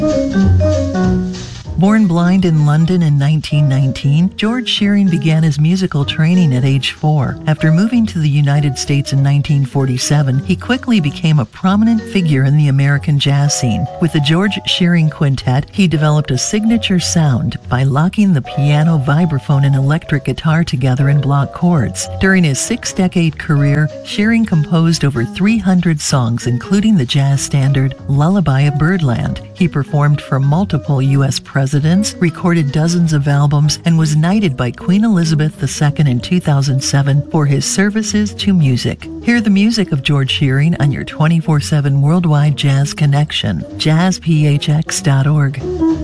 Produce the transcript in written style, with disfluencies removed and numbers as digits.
Born blind in London in 1919, George Shearing began his musical training at age 4. After moving to the United States in 1947, he quickly became a prominent figure in the American jazz scene. With the George Shearing Quintet, he developed a signature sound by locking the piano, vibraphone, and electric guitar together in block chords. During his 6-decade career, Shearing composed over 300 songs, including the jazz standard Lullaby of Birdland. He performed for multiple U.S. presidents, recorded dozens of albums, and was knighted by Queen Elizabeth II in 2007 for his services to music. Hear the music of George Shearing on your 24/7 worldwide jazz connection. jazzphx.org.